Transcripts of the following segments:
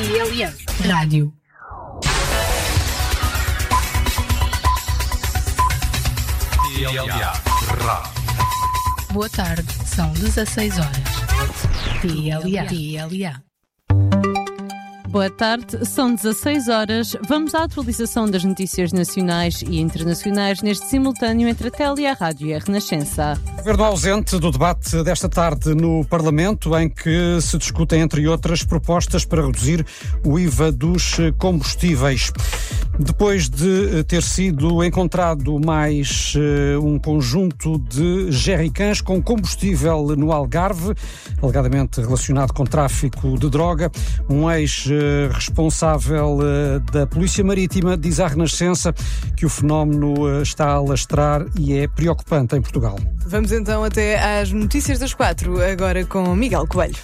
TLM Rádio. Boa tarde, são 16 horas. TLA. Boa tarde, são 16 horas. Vamos à atualização das notícias nacionais e internacionais neste simultâneo entre a Tele e a Rádio e a Renascença. Governo ausente do debate desta tarde no Parlamento, em que se discutem, entre outras, propostas para reduzir o IVA dos combustíveis. Depois de ter sido encontrado mais um conjunto de jerrycans com combustível no Algarve, alegadamente relacionado com tráfico de droga, um ex-responsável da Polícia Marítima diz à Renascença que o fenómeno está a alastrar e é preocupante em Portugal. Vamos então até às notícias das 4, agora com Miguel Coelho.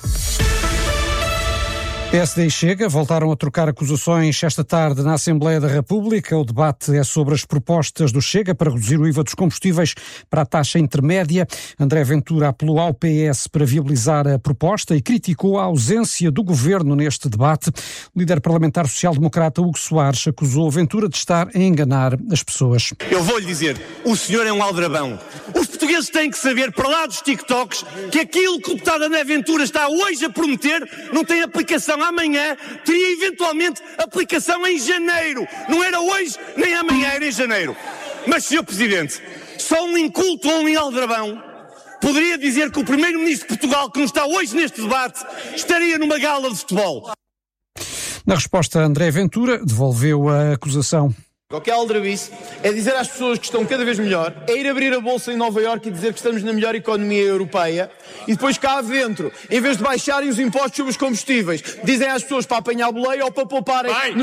PSD e Chega voltaram a trocar acusações esta tarde na Assembleia da República. O debate é sobre as propostas do Chega para reduzir o IVA dos combustíveis para a taxa intermédia. André Ventura apelou ao PS para viabilizar a proposta e criticou a ausência do governo neste debate. O líder parlamentar social-democrata Hugo Soares acusou Ventura de estar a enganar as pessoas. Eu vou-lhe dizer, o senhor é um aldrabão. Os portugueses têm que saber, para lá dos TikToks, que aquilo que o deputado André Ventura está hoje a prometer não tem aplicação amanhã, teria eventualmente aplicação em janeiro. Não era hoje nem amanhã, era em janeiro. Mas, Sr. Presidente, só um inculto ou um aldrabão poderia dizer que o Primeiro-Ministro de Portugal, que não está hoje neste debate, estaria numa gala de futebol. Na resposta, André Ventura devolveu a acusação. O que é aldrabice é dizer às pessoas que estão cada vez melhor, é ir abrir a bolsa em Nova Iorque e dizer que estamos na melhor economia europeia e depois cá dentro, em vez de baixarem os impostos sobre os combustíveis, dizem às pessoas para apanhar boleia ou para pouparem